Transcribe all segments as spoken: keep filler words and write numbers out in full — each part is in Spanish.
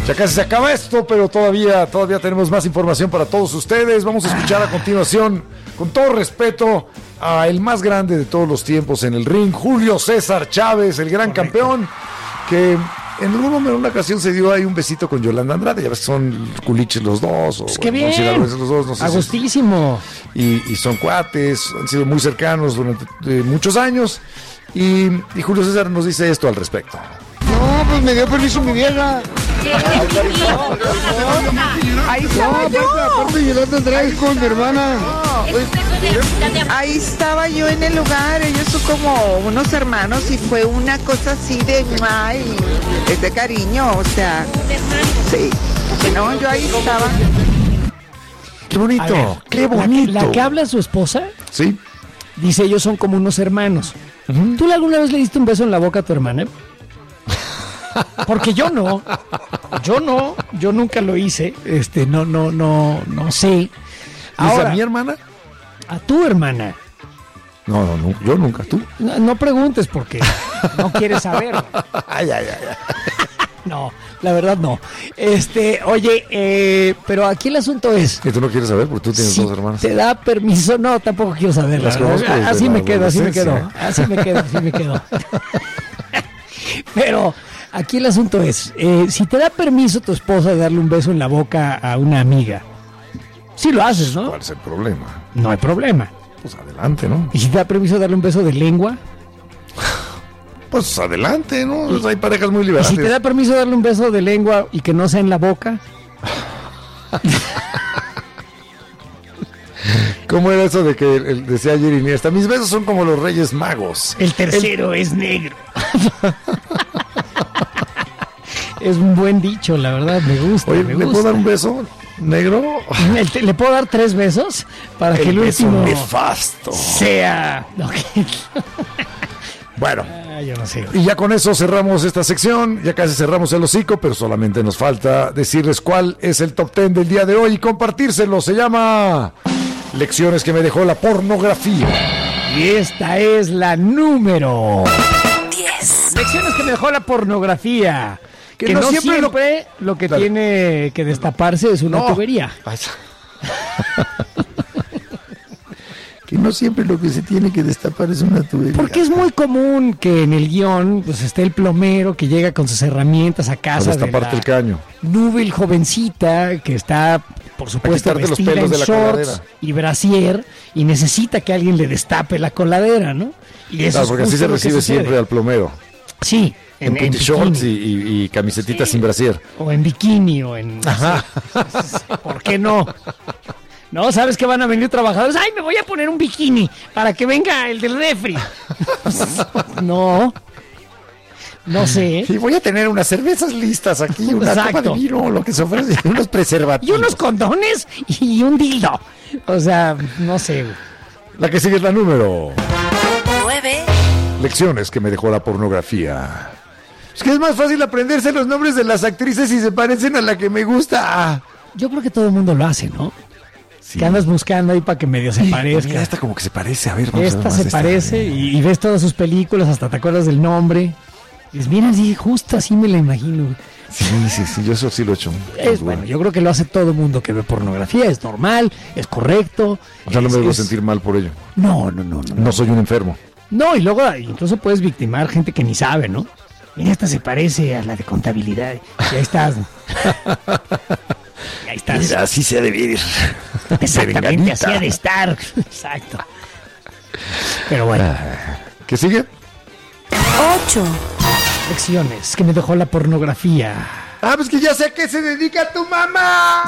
Ya casi se acaba esto, pero todavía, todavía tenemos más información para todos ustedes. Vamos a escuchar a continuación, con todo respeto, a el más grande de todos los tiempos en el ring, Julio César Chávez, el gran Correcto. campeón, que en alguna en una ocasión se dio ahí un besito con Yolanda Andrade. Ya ves que son culiches los dos. O, pues qué bueno, bien. Los dos, no sé Agustísimo. Si, y, y son cuates, han sido muy cercanos durante eh, muchos años. Y, y Julio César nos dice esto al respecto. No, pues me dio permiso mi vieja. Ahí estaba no, yo. Aparte, aparte Yolanda Andrade con mi hermana. Pues, ahí estaba yo en el lugar, ellos son como unos hermanos y fue una cosa así de ay, es de cariño, o sea, sí, no, yo ahí estaba. Qué bonito, ver, qué bonito. La que, la que habla su esposa, sí, dice ellos son como unos hermanos. Uh-huh. ¿Tú alguna vez le diste un beso en la boca a tu hermana? Porque yo no, yo no, yo nunca lo hice, este, no, no, no, no sé. Ahora, ¿a mi hermana? A tu hermana. No, no, no, yo nunca, tú. No, no preguntes porque no quieres saber. Ay, ay, ay, ay. No, la verdad no. Este, oye, eh, pero aquí el asunto es... Que tú no quieres saber porque tú tienes si dos hermanas. ¿Te da permiso? No, tampoco quiero saber. Las conozco desde así la me quedo, así me adolescencia. quedo. Así me quedo, así me quedo. Pero aquí el asunto es, eh, si te da permiso tu esposa de darle un beso en la boca a una amiga, sí lo haces, ¿no? ¿Cuál es el problema? No hay problema. Pues adelante, ¿no? ¿Y si te da permiso de darle un beso de lengua? Pues adelante, ¿no? Pues hay parejas muy liberales. ¿Y si te da permiso de darle un beso de lengua y que no sea en la boca? ¿Cómo era eso de que el, decía ayer Iniesta? Mis besos son como los Reyes Magos. El tercero el... es negro. Es un buen dicho, la verdad, me gusta. Oye, me ¿le gusta. puedo dar un beso negro? ¿Le, ¿Le puedo dar tres besos? Para el que el beso último nefasto sea... Okay. Bueno, ah, yo no sé. Y ya con eso cerramos esta sección, ya casi cerramos el hocico, pero solamente nos falta decirles cuál es el top ten del día de hoy y compartírselo. Se llama Lecciones que me dejó la pornografía. Y esta es la número diez. Lecciones que me dejó la pornografía. Que, que no, no siempre, siempre lo... lo que Dale. tiene que destaparse es una no. tubería. Que no siempre lo que se tiene que destapar es una tubería. Porque es muy común que en el guión pues esté el plomero que llega con sus herramientas a casa a destaparte de la el caño. Núbil jovencita que está, por supuesto, vestida en shorts y brasier y necesita que alguien le destape la coladera, ¿no? Y eso claro, porque así se recibe siempre al plomero. Sí. En, en, en shorts y, y, y camisetitas sí. sin brasier. O en bikini o en... Ajá. ¿Por qué no? No, ¿sabes que van a venir trabajadores? ¡Ay, me voy a poner un bikini para que venga el del refri! No. No sé. Y voy a tener unas cervezas listas aquí, una Exacto. copa de vino, lo que se ofrece, unos preservativos. Y unos condones y un dildo. O sea, no sé. La que sigue es la número... nueve. Lecciones que me dejó la pornografía. Es que es más fácil aprenderse los nombres de las actrices si se parecen a la que me gusta. Yo creo que todo el mundo lo hace, ¿no? Sí. Que andas buscando ahí para que medio se parezca. Mira, esta como que se parece, a ver, vamos esta a ver se esta. parece y, y ves todas sus películas, hasta te acuerdas del nombre. Y dices, mira, sí, justo así me la imagino. Sí, sí, sí, yo eso sí lo he hecho. Es bueno, yo creo que lo hace todo el mundo que ve pornografía, es normal, es correcto. O sea, no es, me debo es... sentir mal por ello. No, no, no, no. No soy un enfermo. No, y luego incluso puedes victimar gente que ni sabe, ¿no? Mira, esta se parece a la de contabilidad. Y ahí estás. Y ahí estás. Mira, así se ha de vivir. Exactamente, así ha de estar. Exacto. Pero bueno. ¿Qué sigue? Ocho. Lecciones que me dejó la pornografía. Ah, pues que ya sé a qué se dedica tu mamá.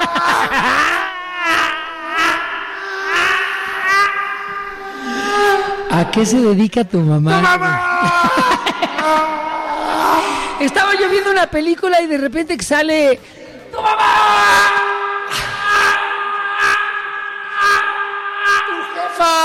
¿A qué se dedica tu mamá? ¡Tu mamá! Estaba yo viendo una película y de repente que sale... ¡Tu mamá! ¡Tu jefa!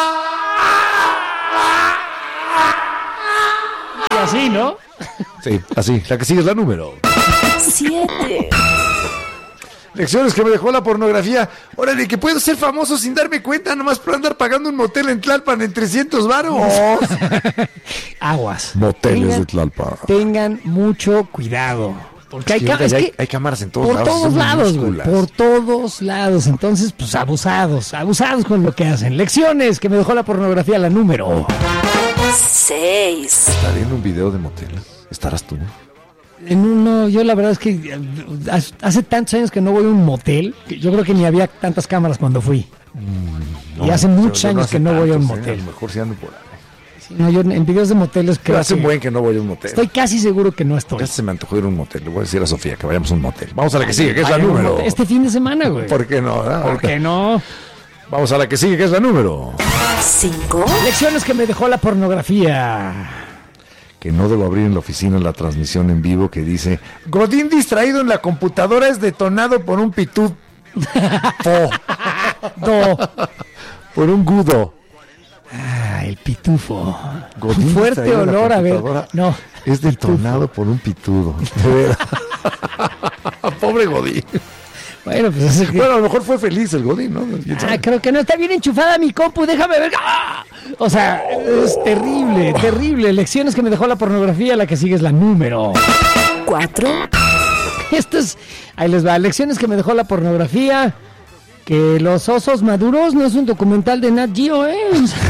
Y así, ¿no? Sí, así. La que sigue es la número... Siete. Lecciones que me dejó la pornografía. Órale, que puedo ser famoso sin darme cuenta, nomás por andar pagando un motel en Tlalpan en trescientos varos. Aguas. Moteles tengan, de Tlalpan. Tengan mucho cuidado. Porque Es hay, que, ca- es hay, que hay cámaras en todos por lados. todos son lados, güey, minúsculas. por todos lados. Entonces, pues abusados, abusados con lo que hacen. Lecciones que me dejó la pornografía, la número. seis, Estaré en un video de motel. ¿Estarás tú? En uno, yo la verdad es que eh, hace- hace tantos años que no voy a un motel, que yo creo que ni había tantas cámaras cuando fui. No, y hace yo- muchos yo años hace que no voy a un tantos, ¿eh? motel. A lo mejor sí ando por ahí. Sí, no, yo en videos de moteles Pero creo hace que un buen que no voy a un motel. estoy casi seguro que no estoy. Ya se me antojó ir a un motel. Le voy a decir a Sofía que vayamos a un motel. Vamos a la que sigue, que es la Vayan a un número. motel. Este fin de semana, güey. ¿Por qué no? ah? ¿Por qué no? Vamos a la que sigue, que es la número. cinco, Lecciones que me dejó la pornografía. Que no debo abrir en la oficina la transmisión en vivo que dice Godín distraído en la computadora es detonado por un pitú. Po. No. Por un gudo. Ah, el pitufo. Godín Fuerte distraído en la olor, a ver. computadora No. Es detonado por un pitudo. De veras. Pobre Godín. Bueno, pues es que... Bueno, a lo mejor fue feliz el Godín, ¿no? ¿Quién sabe? Ah, creo que no está bien enchufada mi compu, déjame ver. ¡Ah! O sea, es terrible, terrible. Lecciones que me dejó la pornografía, la que sigue es la número. cuatro, Esto es, ahí les va, lecciones que me dejó la pornografía. Que los osos maduros no es un documental de Nat Geo, ¿eh?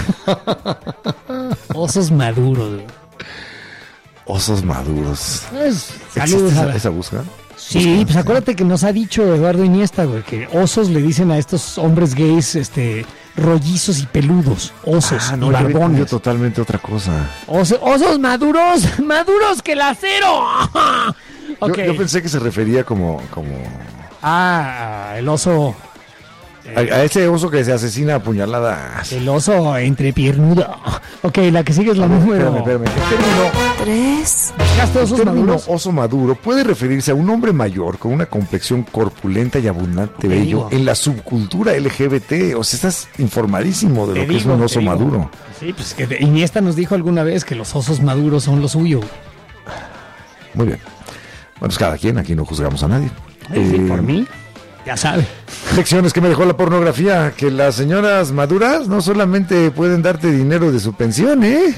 Osos maduros. güey. Osos maduros. Pues, ¿Existe saludos a esa, la- esa búsqueda? Sí, pues acuérdate que nos ha dicho Eduardo Iniesta, güey, que osos le dicen a estos hombres gays, este, rollizos y peludos, osos Ah, y no, yo había entendido barbones. totalmente otra cosa. Oso- osos maduros, maduros que el acero. Yo, Ok. yo pensé que se refería como, como Ah, el oso, a, a ese oso que se asesina a puñaladas. el oso entrepiernudo. Ok, la que sigue es la A ver, número. espérame, espérame. El término, tres, ¿Buscaste el osos término maduros? oso maduro puede referirse a un hombre mayor con una complexión corpulenta y abundante Te vello digo. en la subcultura L G B T. O sea, estás informadísimo de Te lo que digo, es un te oso digo. maduro. Sí, pues que de- Iniesta nos dijo alguna vez que los osos maduros son lo suyo. Muy bien. Bueno, pues cada quien, aquí no juzgamos a nadie. Sí, sí, Eh, por mí, ya sabe. Lecciones que me dejó la pornografía, que las señoras maduras no solamente pueden darte dinero de su pensión, ¿eh?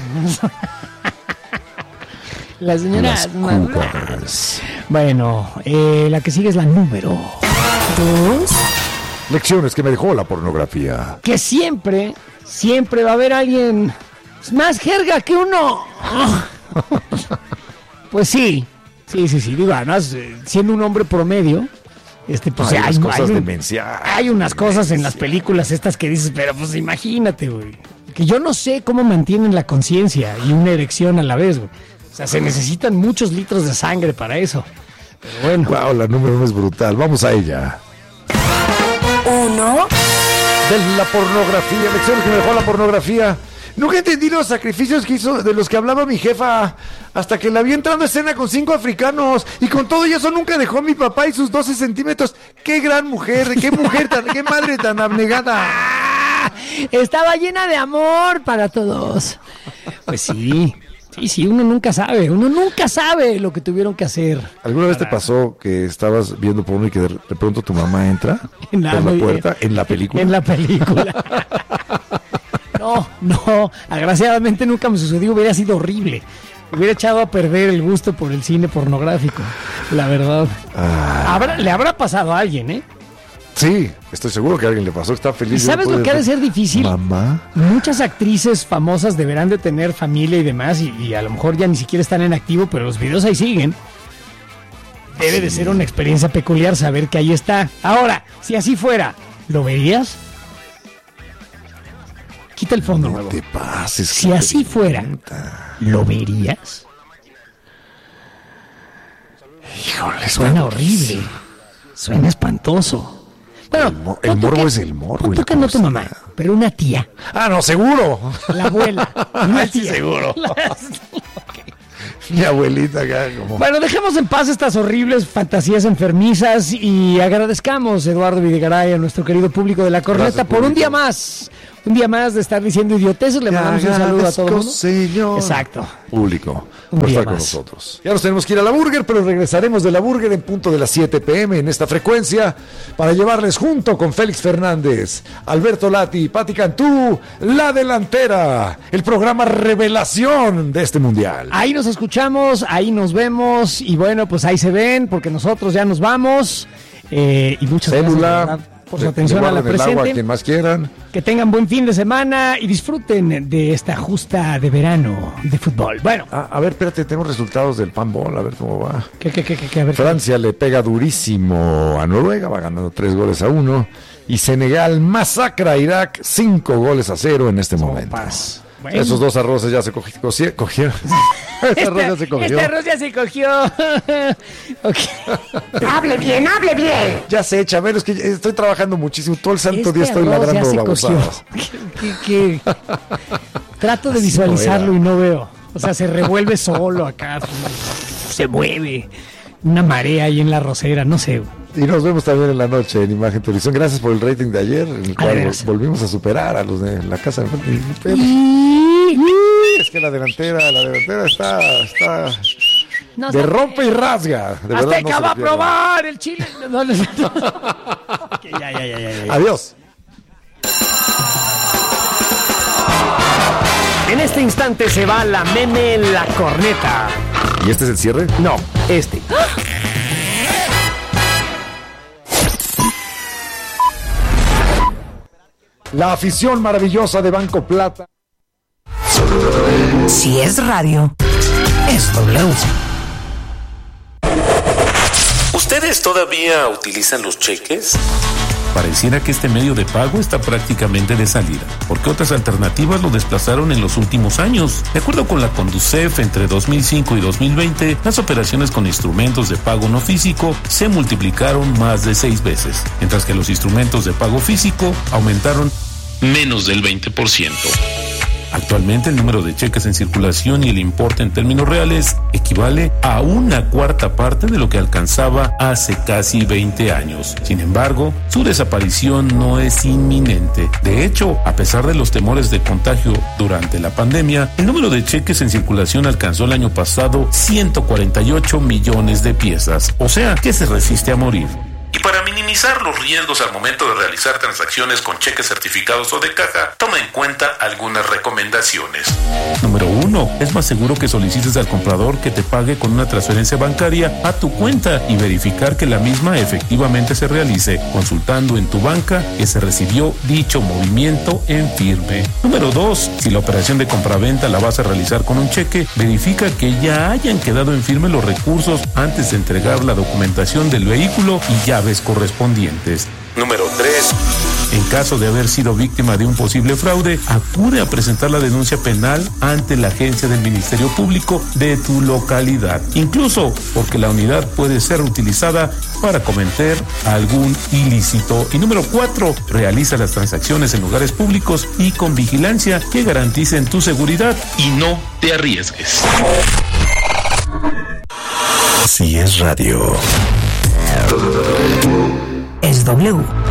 La señora Las madura. cougars. Bueno, eh, la que sigue es la número. dos, Lecciones que me dejó la pornografía. Que siempre, siempre va a haber alguien más jerga que uno. Pues sí, sí, sí, sí. Digo, además, eh, siendo un hombre promedio, este, pues Hay hay, unas cosas hay un- demenciales. hay unas cosas en las películas estas que dices, pero pues imagínate, güey. Que yo no sé cómo mantienen la conciencia y una erección a la vez, güey. O sea, se necesitan muchos litros de sangre para eso. Pero bueno. Wow, la número uno es brutal. Vamos a ella. uno, De la pornografía, lecciones que me dejó la pornografía. Nunca entendí los sacrificios que hizo de los que hablaba mi jefa, hasta que la vi entrando a escena con cinco africanos, y con todo eso nunca dejó a mi papá y sus doce centímetros. ¡Qué gran mujer! ¡Qué mujer tan, qué madre tan abnegada! Estaba llena de amor para todos. Pues sí, sí, sí, uno nunca sabe, uno nunca sabe lo que tuvieron que hacer. ¿Alguna vez te pasó que estabas viendo porno y que de, de pronto tu mamá entra En la- por la puerta en la película? En la película. No, no, agraciadamente nunca me sucedió, hubiera sido horrible. Hubiera echado a perder el gusto por el cine pornográfico, la verdad. Ah, Habrá- le habrá pasado a alguien, ¿eh? sí, estoy seguro que a alguien le pasó, está ¿Y feliz. sabes lo que ha de ser difícil? Mamá. Muchas actrices famosas deberán de tener familia y demás, y, y a lo mejor ya ni siquiera están en activo, pero los videos ahí siguen. Debe de ser una experiencia peculiar saber que ahí está. Ahora, si así fuera, ¿lo verías? Quita el fondo, No nuevo. te pases. Si qué así fuera, pregunta. ¿lo verías? Híjole, Suena horrible. Suena espantoso. Bueno, El mo- el pon tú morbo que- es el morbo pon y tú la que no tu cosa. mamá, pero una tía, Ah, no, seguro. la abuela. Una Ay, sí, tía. seguro. Mi abuelita acá como... Bueno, dejemos en paz estas horribles fantasías enfermizas y agradezcamos, Eduardo Videgaray, a nuestro querido público de La Corneta Gracias, por un público. día más, un día más de estar diciendo idioteces. Le mandamos un saludo a todo el mundo. Señor. Exacto. Público Un por día estar con más. nosotros. Ya nos tenemos que ir a la Burger, pero regresaremos de la Burger en punto de las siete pm en esta frecuencia para llevarles junto con Félix Fernández, Alberto Lati, Pati Cantú, La Delantera, el programa revelación de este mundial. Ahí nos escuchamos, ahí nos vemos y bueno, pues ahí se ven porque nosotros ya nos vamos. Eh, y muchas Célula, gracias de verdad, por su de- atención de a la guarden el agua a presente. quien más quieran. Que tengan buen fin de semana y disfruten de esta justa de verano de fútbol. Bueno, Ah, a ver, espérate, tengo resultados del panball, a ver cómo va. ¿qué, qué, qué, qué, qué? A ver, Francia le pega durísimo a Noruega, va ganando tres goles a uno. Y Senegal masacra a Irak cinco goles a cero en este momento. Sopas. Bueno. Esos dos arroces ya se cogi- cogi- cogieron. Ese arroz ya se cogió. Este arroz ya se cogió. Ok. Hable bien, hable bien. Ya se echa, a ver, es que estoy trabajando muchísimo. Todo el santo Este día estoy arroz ya ladrando se cogió. babosadas. ¿Qué- qué- qué? Trato de Así visualizarlo no y era. no veo. O sea, se revuelve solo acá. Se mueve. Una marea ahí en la arrocera, no sé. Y nos vemos también en la noche en Imagen Televisión. Gracias por el rating de ayer, en el A cual ver. vol- volvimos a superar a los de la casa. Es que la delantera, la delantera está, está No de sé. rompe y rasga. De verdad, Azteca no se va a lo pierdan. probar el chile. No, no, no. Ok, ya, ya, ya, ya, ya. Adiós. En este instante se va la meme la corneta. ¿Y este es el cierre? No, este. La afición maravillosa de Banco Plata. Si es radio, es W. ¿Ustedes todavía utilizan los cheques? Pareciera que este medio de pago está prácticamente de salida, porque otras alternativas lo desplazaron en los últimos años. De acuerdo con la Conducef, entre dos mil cinco y dos mil veinte, las operaciones con instrumentos de pago no físico se multiplicaron más de seis veces, mientras que los instrumentos de pago físico aumentaron menos del veinte por ciento. Actualmente el número de cheques en circulación y el importe en términos reales equivale a una cuarta parte de lo que alcanzaba hace casi veinte años. Sin embargo, su desaparición no es inminente. De hecho, a pesar de los temores de contagio durante la pandemia, el número de cheques en circulación alcanzó el año pasado ciento cuarenta y ocho millones de piezas, o sea, que se resiste a morir. Y para minimizar los riesgos al momento de realizar transacciones con cheques certificados o de caja, toma en cuenta algunas recomendaciones. Número uno, es más seguro que solicites al comprador que te pague con una transferencia bancaria a tu cuenta y verificar que la misma efectivamente se realice, consultando en tu banca que se recibió dicho movimiento en firme. Número dos, si la operación de compraventa la vas a realizar con un cheque, verifica que ya hayan quedado en firme los recursos antes de entregar la documentación del vehículo y llaves correspondientes. Número tres. En caso de haber sido víctima de un posible fraude, acude a presentar la denuncia penal ante la agencia del Ministerio Público de tu localidad, incluso porque la unidad puede ser utilizada para cometer algún ilícito. Y número cuatro, realiza las transacciones en lugares públicos y con vigilancia que garanticen tu seguridad y no te arriesgues. Si es radio, es W.